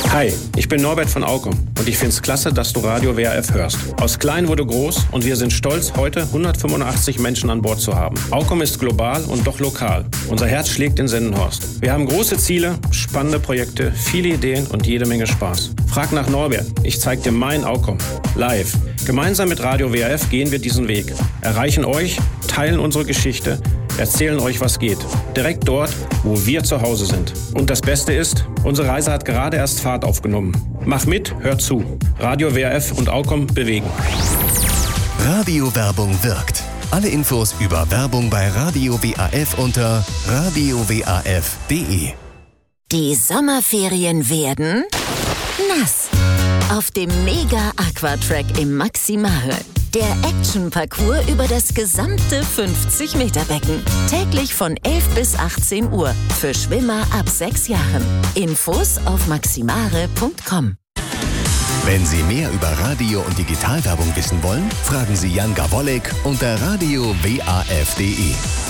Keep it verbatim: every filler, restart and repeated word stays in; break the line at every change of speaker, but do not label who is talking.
Hi, ich bin Norbert von Aukom und ich find's klasse, dass du Radio W R F hörst. Aus klein wurde groß und wir sind stolz, heute hundertfünfundachtzig Menschen an Bord zu haben. Aukom ist global und doch lokal. Unser Herz schlägt in Sendenhorst. Wir haben große Ziele, spannende Projekte, viele Ideen und jede Menge Spaß. Frag nach Norbert, ich zeig dir mein Aukom. Live. Gemeinsam mit Radio W R F gehen wir diesen Weg. Erreichen euch, teilen unsere Geschichte, erzählen euch, was geht. Direkt dort, wo wir zu Hause sind. Und das Beste ist, unsere Reise hat gerade erst Fahrt aufgenommen. Mach mit, hör zu. Radio W R F und Aukom bewegen.
Radiowerbung wirkt. Alle Infos über Werbung bei Radio W A F unter radio w a f punkt d e.
Die Sommerferien werden nass. Auf dem Mega Aquatrack im Maximale. Der Action-Parcours über das gesamte fünfzig Meter Becken. Täglich von elf bis achtzehn Uhr. Für Schwimmer ab sechs Jahren. Infos auf maximare punkt com.
Wenn Sie mehr über Radio- und Digitalwerbung wissen wollen, fragen Sie Jan Gawolek unter radio w a f punkt d e.